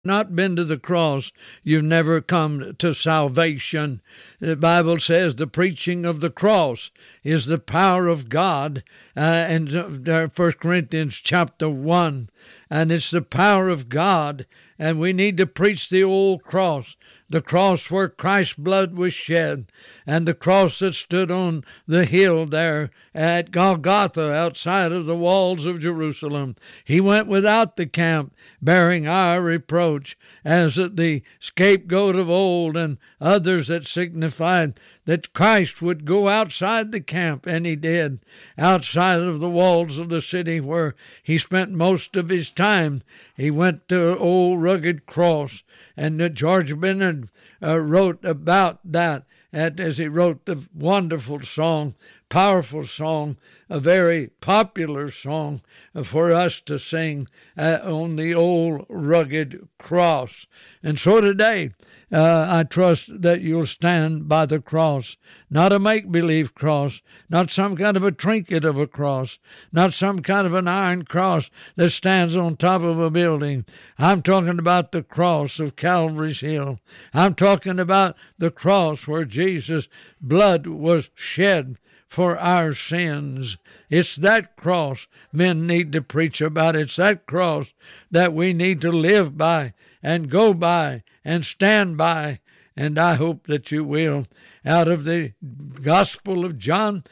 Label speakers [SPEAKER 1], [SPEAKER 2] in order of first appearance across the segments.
[SPEAKER 1] not been to the cross, you've never come to salvation. The Bible says the preaching of the cross is the power of God, in 1 Corinthians chapter 1. And it's the power of God, and we need to preach the old cross, the cross where Christ's blood was shed, and the cross that stood on the hill there at Golgotha outside of the walls of Jerusalem. He went without the camp, bearing our reproach, as the scapegoat of old, and others that signified that Christ would go outside the camp, and he did, outside of the walls of the city where he spent most of his time. He went to the old rugged cross, and George Bennett wrote about that as he wrote the wonderful song, powerful song, a very popular song for us to sing on the old rugged cross. And so today, I trust that you'll stand by the cross, not a make-believe cross, not some kind of a trinket of a cross, not some kind of an iron cross that stands on top of a building. I'm talking about the cross of Calvary's Hill. I'm talking about the cross where Jesus' blood was shed for our sins. It's that cross men need to preach about. It's that cross that we need to live by and go by and stand by. And I hope that you will. Out of the Gospel of John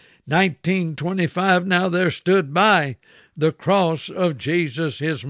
[SPEAKER 1] 19:25, now there stood by the cross of Jesus his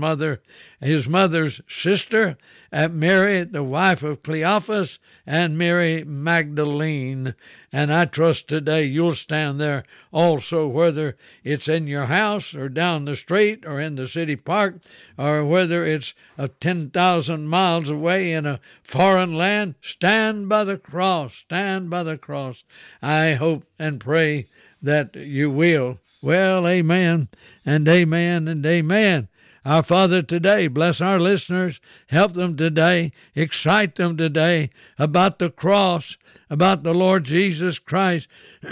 [SPEAKER 1] mother's sister, Mary, the wife of Cleophas, and Mary Magdalene. And I trust today you'll stand there also, whether it's in your house or down the street or in the city park, or whether it's 10,000 miles away in a foreign land. Stand by the cross. Stand by the cross. I hope and pray that you will. Well, amen and amen and amen. Our Father, today, bless our listeners, help them today, excite them today about the cross, about the Lord Jesus Christ,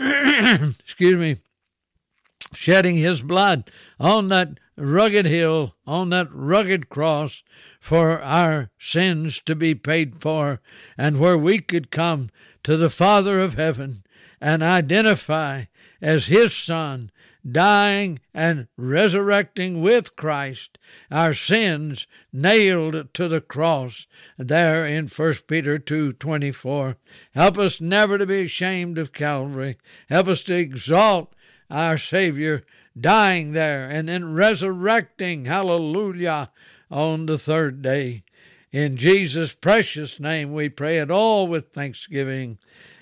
[SPEAKER 1] shedding his blood on that rugged hill, on that rugged cross, for our sins to be paid for, and where we could come to the Father of heaven and identify as his Son, dying and resurrecting with Christ, our sins nailed to the cross there in 1 Peter 2:24. Help us never to be ashamed of Calvary. Help us to exalt our Savior dying there and then resurrecting, hallelujah, on the third day. In Jesus' precious name we pray it all with thanksgiving.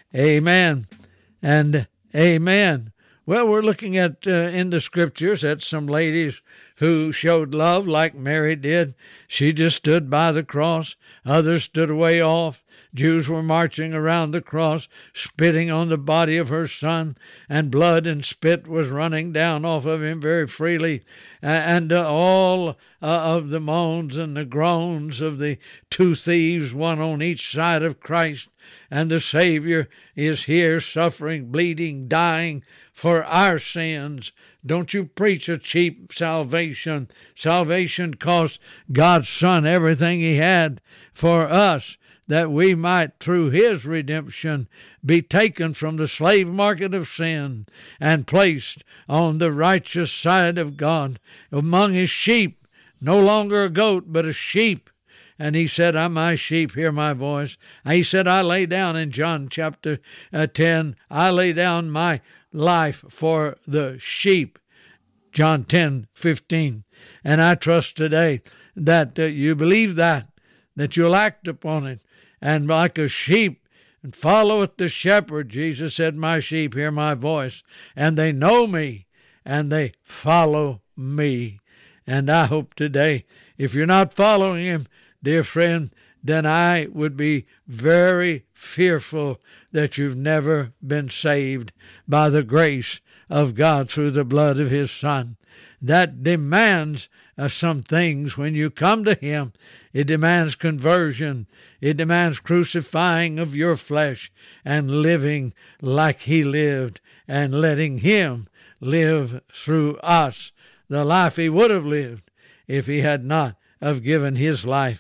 [SPEAKER 1] Amen and amen. Well, we're looking at in the scriptures at some ladies who showed love like Mary did. She just stood by the cross. Others stood away off. Jews were marching around the cross, spitting on the body of her Son, and blood and spit was running down off of him very freely. And all of the moans and the groans of the two thieves, one on each side of Christ, and the Savior is here suffering, bleeding, dying for our sins. Don't you preach a cheap salvation. Salvation cost God's Son everything he had for us, that we might, through his redemption, be taken from the slave market of sin and placed on the righteous side of God among his sheep, no longer a goat, but a sheep. And he said, my sheep hear my voice. He said, I lay down in John chapter 10, I lay down my life for the sheep. John 10:15. And I trust today that you believe that you'll act upon it. And like a sheep, and followeth the shepherd, Jesus said, my sheep hear my voice, and they know me, and they follow me. And I hope today, if you're not following him, dear friend, then I would be very fearful that you've never been saved by the grace of God through the blood of his Son. That demands some things when you come to him. It demands conversion. It demands crucifying of your flesh and living like he lived and letting him live through us the life he would have lived if he had not have given his life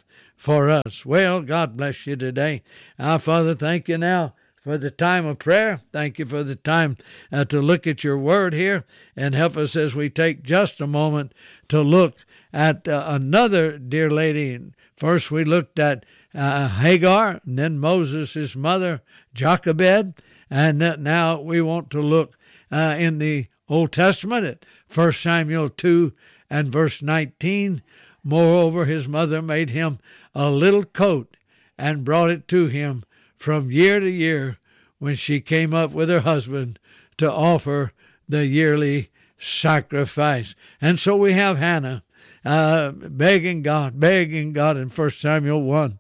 [SPEAKER 1] for us. Well, God bless you today. Our Father, thank you now for the time of prayer. Thank you for the time to look at your word here, and help us as we take just a moment to look at another dear lady. First we looked at Hagar, and then Moses, his mother, Jochebed, and now we want to look in the Old Testament at 1 Samuel 2 and verse 19. Moreover, his mother made him a little coat and brought it to him from year to year when she came up with her husband to offer the yearly sacrifice. And so we have Hannah begging God in 1 Samuel 1,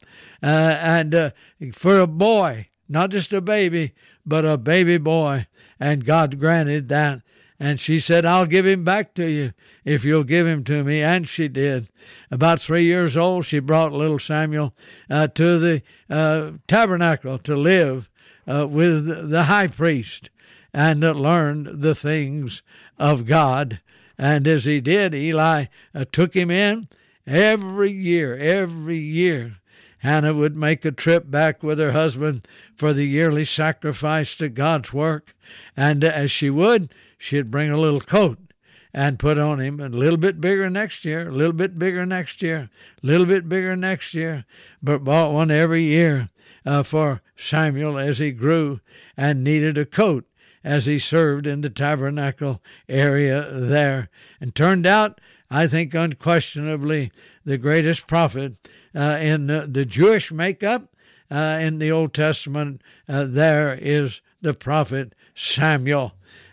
[SPEAKER 1] and for a boy, not just a baby, but a baby boy, and God granted that. And she said, I'll give him back to you if you'll give him to me. And she did. About 3 years old, she brought little Samuel to the tabernacle to live with the high priest and learn the things of God. And as he did, Eli took him in every year. Hannah would make a trip back with her husband for the yearly sacrifice to God's work. And as she would, she'd bring a little coat and put on him, a little bit bigger next year, a little bit bigger next year, a little bit bigger next year, but bought one every year for Samuel as he grew and needed a coat as he served in the tabernacle area there. And turned out, I think unquestionably, the greatest prophet in the Jewish makeup in the Old Testament, there is the prophet Samuel.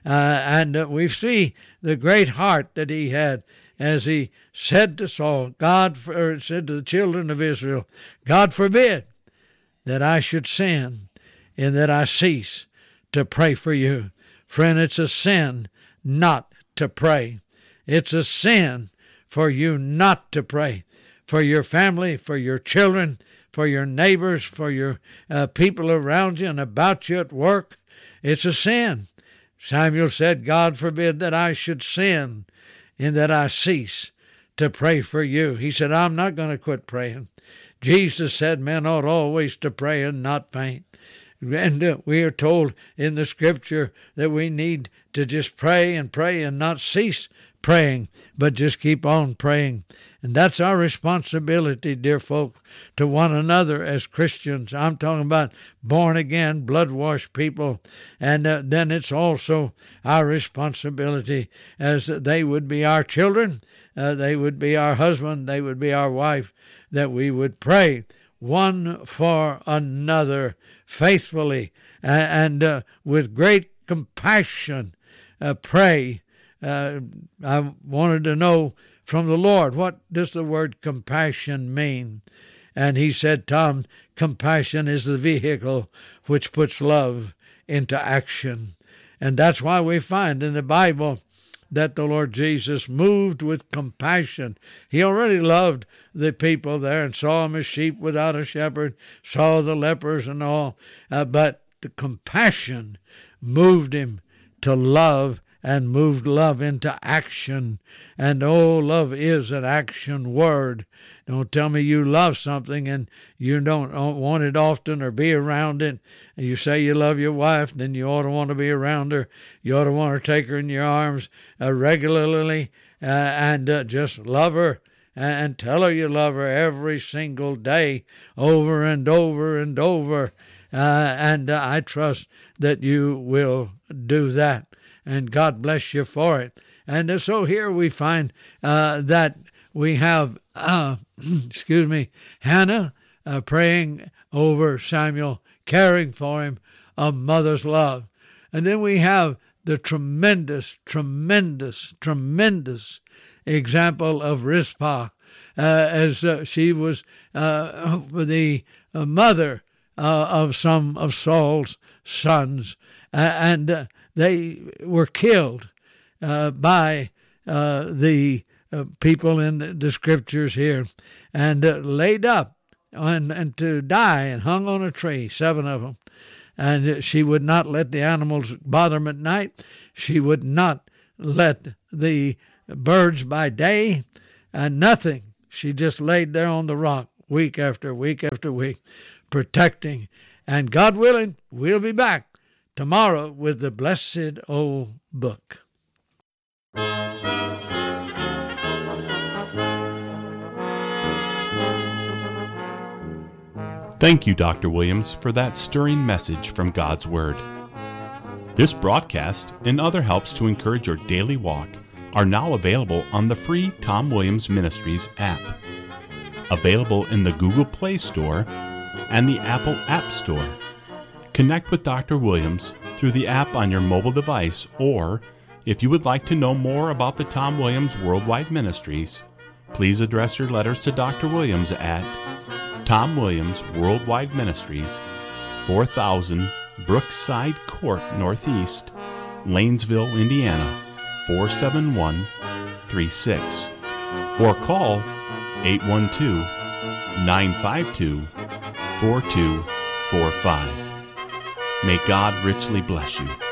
[SPEAKER 1] And we see the great heart that he had as he said to Saul, said to the children of Israel, God forbid that I should sin and that I cease to pray for you. Friend, it's a sin not to pray. It's a sin for you not to pray for your family, for your children, for your neighbors, for your people around you and about you at work. It's a sin. Samuel said, God forbid that I should sin in that I cease to pray for you. He said, I'm not going to quit praying. Jesus said men ought always to pray and not faint. And we are told in the Scripture that we need to just pray and not cease praying, but just keep on praying. And that's our responsibility, dear folk, to one another as Christians. I'm talking about born-again, blood-washed people. And then it's also our responsibility as they would be our children, they would be our husband, they would be our wife, that we would pray one for another faithfully and with great compassion. Pray. I wanted to know from the Lord, what does the word compassion mean? And he said, Tom, compassion is the vehicle which puts love into action. And that's why we find in the Bible that the Lord Jesus moved with compassion. He already loved the people there and saw them as sheep without a shepherd, saw the lepers and all. But the compassion moved him to love and moved love into action. And oh, love is an action word. Don't tell me you love something and you don't want it often or be around it. And you say you love your wife, then you ought to want to be around her. You ought to want to take her in your arms regularly and just love her and tell her you love her every single day, over and over and over. And I trust that you will do that. And God bless you for it. And so here we find that we have, Hannah praying over Samuel, caring for him, a mother's love. And then we have the tremendous example of Rizpah, as she was the mother of some of Saul's sons, and they were killed by the people in the Scriptures here, and laid up and to die and hung on a tree, 7 of them. And she would not let the animals bother them at night. She would not let the birds by day, and nothing. She just laid there on the rock week after week after week, protecting. And God willing, we'll be back tomorrow with the blessed old book.
[SPEAKER 2] Thank you, Dr. Williams, for that stirring message from God's Word. This broadcast and other helps to encourage your daily walk are now available on the free Tom Williams Ministries app, available in the Google Play Store and the Apple App Store. Connect with Dr. Williams through the app on your mobile device, or if you would like to know more about the Tom Williams Worldwide Ministries, please address your letters to Dr. Williams at Tom Williams Worldwide Ministries, 4000 Brookside Court Northeast, Lanesville, Indiana, 47136, or call 812-952-4245. May God richly bless you.